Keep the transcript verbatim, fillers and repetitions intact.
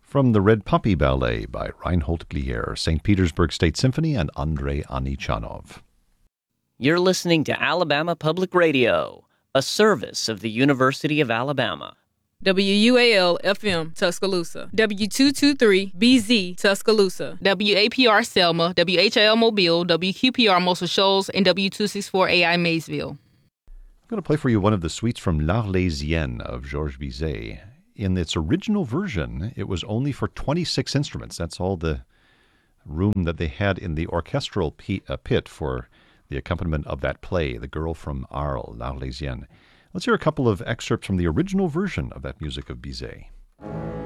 From the Red Poppy Ballet by Reinhold Glier, Saint Petersburg State Symphony, and Andrei Anichanov. You're listening to Alabama Public Radio, a service of the University of Alabama. W U A L F M Tuscaloosa, W two twenty-three B Z Tuscaloosa, W A P R Selma, W H L Mobile, W Q P R Muscle Shoals, and W two sixty-four A I Maysville. I'm going to play for you one of the suites from L'Arlésienne of Georges Bizet. In its original version, it was only for twenty-six instruments. That's all the room that they had in the orchestral p- uh, pit for the accompaniment of that play, The Girl from Arles, L'Arlésienne. Let's hear a couple of excerpts from the original version of that music of Bizet.